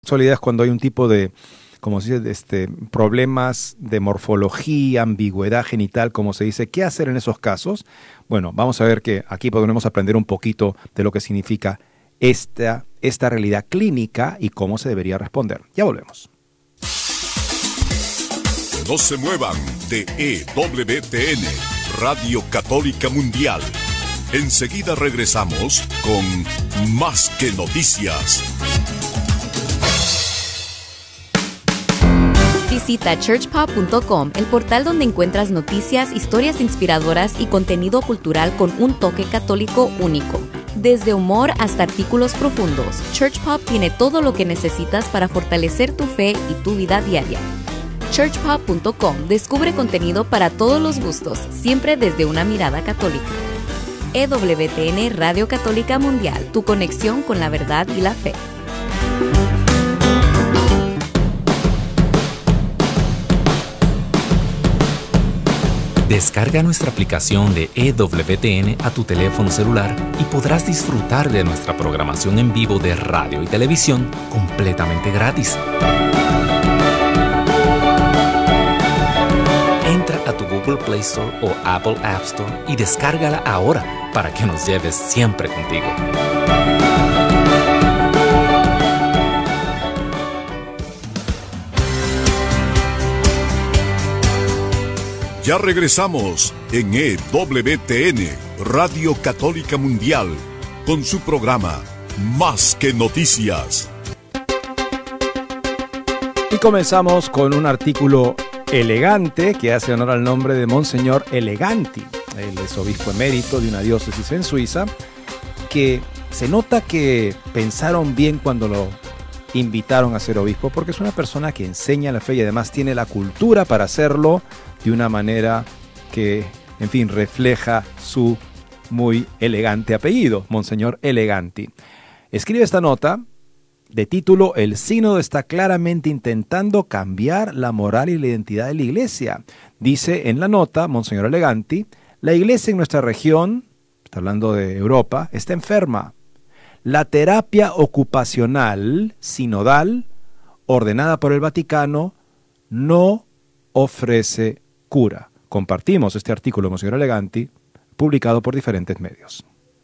sexualidad es cuando hay un tipo de, como se dice, problemas de morfología, ambigüedad genital, como se dice. ¿Qué hacer en esos casos? Bueno, vamos a ver que aquí podremos aprender un poquito de lo que significa esta realidad clínica y cómo se debería responder. Ya volvemos. No se muevan de EWTN, Radio Católica Mundial. Enseguida regresamos con Más que Noticias. Visita churchpop.com, el portal donde encuentras noticias, historias inspiradoras y contenido cultural con un toque católico único. Desde humor hasta artículos profundos, ChurchPop tiene todo lo que necesitas para fortalecer tu fe y tu vida diaria. churchpop.com descubre contenido para todos los gustos, siempre desde una mirada católica. EWTN Radio Católica Mundial, tu conexión con la verdad y la fe. Descarga nuestra aplicación de EWTN a tu teléfono celular y podrás disfrutar de nuestra programación en vivo de radio y televisión completamente gratis. Entra a tu Google Play Store o Apple App Store y descárgala ahora para que nos lleves siempre contigo. Ya regresamos en EWTN, Radio Católica Mundial, con su programa Más que Noticias. Y comenzamos con un artículo elegante que hace honor al nombre de Monseñor Eleganti. Él es obispo emérito de una diócesis en Suiza, que se nota que pensaron bien cuando lo invitaron a ser obispo, porque es una persona que enseña la fe y además tiene la cultura para hacerlo de una manera que, en fin, refleja su muy elegante apellido, Monseñor Eleganti. Escribe esta nota de título: El sínodo está claramente intentando cambiar la moral y la identidad de la Iglesia. Dice en la nota, Monseñor Eleganti, la Iglesia en nuestra región, está hablando de Europa, está enferma. La terapia ocupacional sinodal, ordenada por el Vaticano, no ofrece cura. Compartimos este artículo de Monseñor Eleganti, publicado por diferentes medios.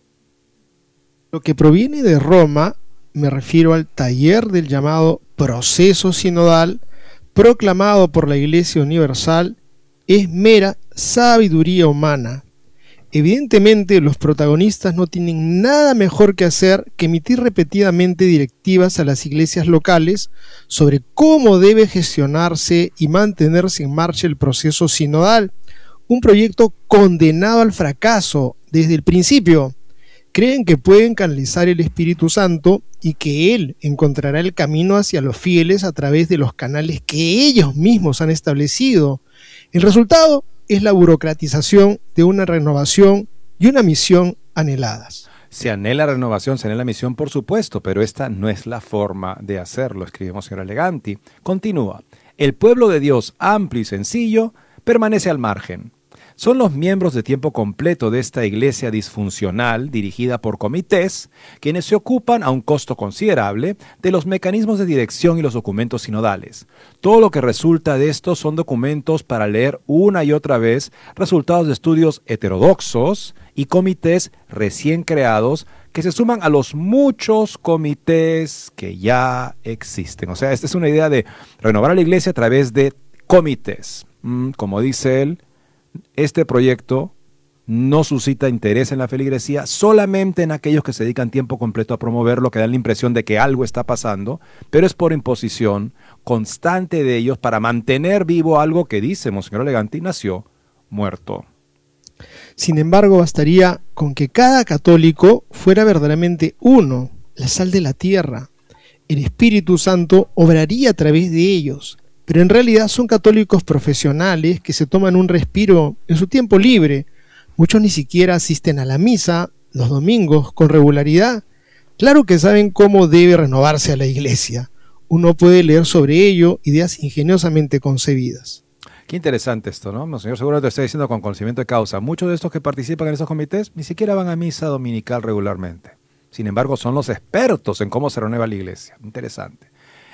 Lo que proviene de Roma, me refiero al taller del llamado proceso sinodal, proclamado por la Iglesia Universal, es mera sabiduría humana. Evidentemente, los protagonistas no tienen nada mejor que hacer que emitir repetidamente directivas a las iglesias locales sobre cómo debe gestionarse y mantenerse en marcha el proceso sinodal, un proyecto condenado al fracaso desde el principio. Creen que pueden canalizar el Espíritu Santo y que Él encontrará el camino hacia los fieles a través de los canales que ellos mismos han establecido. El resultado es la burocratización de una renovación y una misión anheladas. Se anhela renovación, se anhela misión, por supuesto, pero esta no es la forma de hacerlo, escribe Monseñor Eleganti. Continúa: el pueblo de Dios, amplio y sencillo, permanece al margen. Son los miembros de tiempo completo de esta iglesia disfuncional, dirigida por comités, quienes se ocupan a un costo considerable de los mecanismos de dirección y los documentos sinodales. Todo lo que resulta de esto son documentos para leer una y otra vez, resultados de estudios heterodoxos y comités recién creados que se suman a los muchos comités que ya existen. O sea, esta es una idea de renovar a la iglesia a través de comités. Como dice él, este proyecto no suscita interés en la feligresía, solamente en aquellos que se dedican tiempo completo a promoverlo, que dan la impresión de que algo está pasando, pero es por imposición constante de ellos para mantener vivo algo que, dice Monseñor Eleganti, nació muerto. Sin embargo, bastaría con que cada católico fuera verdaderamente uno, la sal de la tierra. El Espíritu Santo obraría a través de ellos. Pero en realidad son católicos profesionales que se toman un respiro en su tiempo libre. Muchos ni siquiera asisten a la misa los domingos con regularidad. Claro que saben cómo debe renovarse a la iglesia. Uno puede leer sobre ello ideas ingeniosamente concebidas. Qué interesante esto, ¿no? Monseñor seguro te está diciendo con conocimiento de causa. Muchos de estos que participan en esos comités ni siquiera van a misa dominical regularmente. Sin embargo, son los expertos en cómo se renueva la iglesia. Interesante.